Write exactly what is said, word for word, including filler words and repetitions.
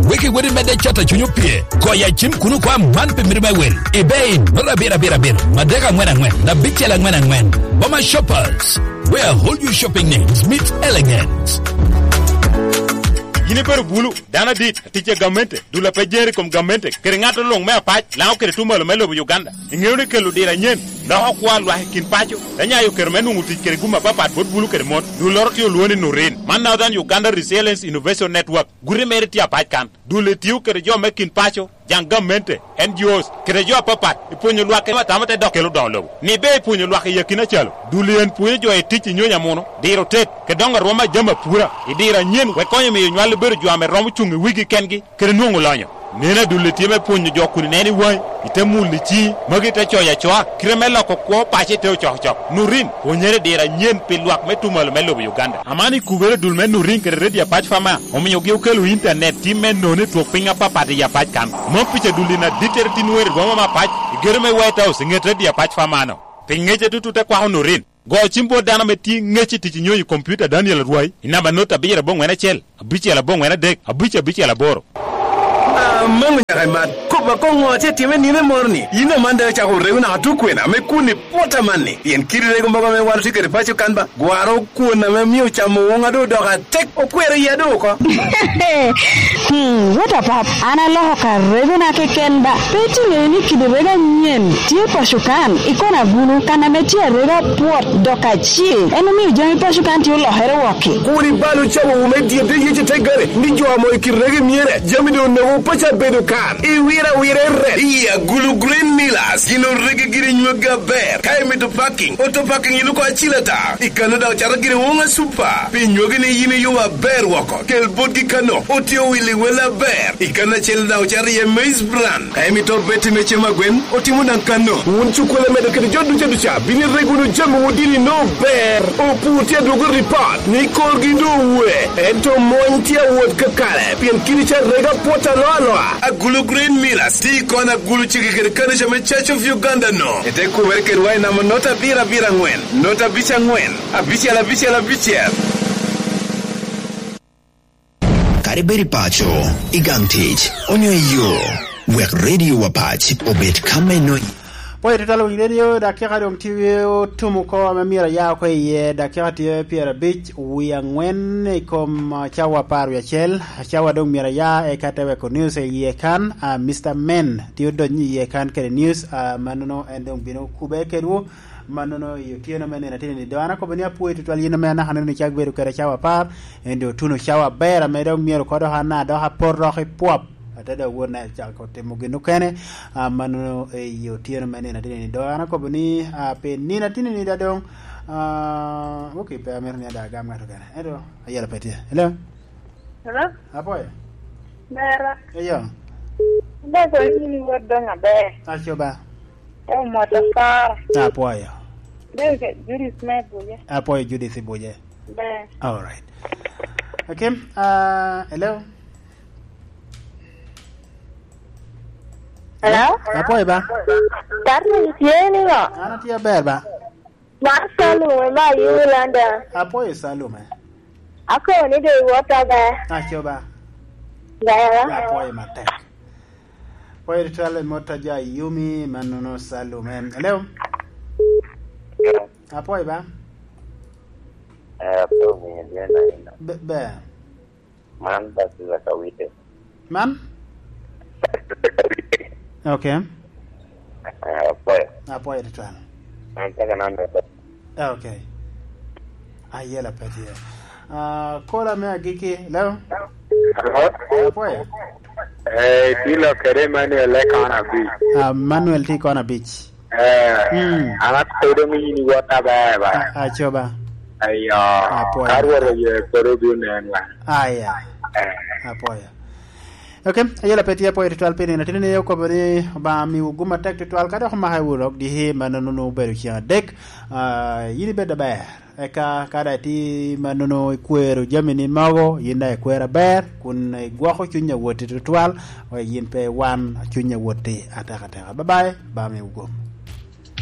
wiki wiri mede chata chunyu pie ko ya chim kunu kwa man pe mirima wel ebei nora bira bira bira madega ngwena ngwen na bichela ngwena ngwen Boma Shoppers, where whole you shopping needs meet elegance. Yini per bulu dana dit tiche gamente dula pejeri kom gamente kere ngato long me apach lao kere tumalo melo Uganda ingewni kelu dira nyen na hokwa lwa kin pacho danya yo kere menu nguti kere guma papat bot bulu kere mon du lorti yo luoni no ren man now dan Uganda Resilience Innovation Network guri meriti apach kan dule tiu kere jo mekin pacho jang gamente N G Os kere jo papat ipunyo lwa ke matamate dokelo donlo ni be ipunyo lwa ke yakina chalo dule en punyo jo etichi nyonya mono diro tet ke donga roma jama pura idira nyen we konyo me nywal beru jo ame romu chungi wigi kengi kere nungu lonyo nena dule tieme punyo jo kuni neni wai itemu lichi magi te choya choa kremela ko ko pache te choch choch nurin onyere dira nyen pilwak metumal melo Uganda amani kubere dul men nurin kere redia patch fama ominyo gi ukelu internet time no ne to pinga papa de ya patch kan mo piche dulina diterti nuer goma ma patch germe white house ngete dia patch fama no pingeje tutu te kwa nurin go chimbo dana meti ngechi ti nyoyi computer Daniel Ruai inamba nota biyera bongwena chel abiche la bongwena dek abiche abiche la boro Mungu nyakaimat kuba kongo che time nime morni ina manda cha ko reuna atukwena me kuni pota manni yen kirire ko mbaga me walu tikere pacho kanba gwaro kuna me miu cha muunga do doga tek okwere yedo ko hmm what about ana loho ka reuna ke kenba peti ne ni kidere nyen tie pashukan ikona bulu kana metia rega pot doka chi eno mi jami pashukan ti lo here woki kuri balu cha wo me die de yeche tegare ni jo amo ikirege miere jami do no pacha bedo kan i wira wira red iya gulu green millers ino rege giri nywaga ber kai meto packing auto packing iluko achilata ikano da chara giri wonga super pinyoge ni yine yuwa ber wako kel bodgi kano otio wili wela ber ikana chel da chara ye maize brand kai meto beti meche magwen otimu nan kano un chukole medo kede jodu jodu cha bini regunu jamu wudini no ber oputia dogo report ni korgi do we ento montia wod kakale pien kiri cha rega pota loa a gulu green millers ti kona gulu chikikere kana chama Church of Uganda no ete kuwerke ruai na nota bira bira ngwen nota bicha ngwen a bicha la bicha la bicha Kariberi pacho igantich onyo yo wek radio wapach obet kame no Poi tutalo radio dakika dong tiwe tumuko amemira ya kwa ye dakika tiwe Pierre Beach uyangwen ikom chawa paru ya chel chawa dong mira ya e katewe ko news e ye kan uh, Mister Men tiwe donyi ye kan kere news uh, manono endong bino kube keru manono yotieno mene na tini doana ko bania puwe tutwali yino mena hanani chagberu kere chawa par endo tuno chawa bera medong miro kodo hana do ha porro he puap tada wona jako temo genu kene manu yo tieno mane na tini do ana ko bani pe ni na tini ni da don okay pe amer ni da gam ngato kene edo ayala pete hello hello apoy mera eyo ndeso ni wodo na be achoba o motor apoy ndeso Judith Meboye apoy Judith Meboye be all right okay uh hello Hello? Apoy ba? Tarno tieni no. Ana tia berba. Masalu ma Yolanda. Apoy Salume. Ako ni de water ba. Achoba. Gaya. Apoy matek. Poy tale motaja Yumi manono Salume. Hello? Apoy ba? Eh, po ni dia na. Be. be. Man ba sila kawite. Man? Okay. Uh, boy. Apoy retano. Antaka nanda. Okay. Ayela peti. Ah, kola me agiki. Hello? Hello? Apoy. Eh, kilo kere Manuel Lekana Beach. Ah, Manuel T Kona Beach. Eh. Hmm. Anak todo mi ni wata ba ba. Achoba. Ayo. Apoy. Karwara ye korobu nenla. Aya. Eh. Apoy. Okay, ayala peti apoy ritual peni na tinene ko bari ba mi guma tek ritual kada ko ma hay wurok di he manano beru ci dek ah yini bedda ber e ka kada ti manano kuero jamini mago yinda e kuera ber kun gwaxo ci ñewoti ritual way yin pe wan ci ñewoti ata ata bye bye ba mi gum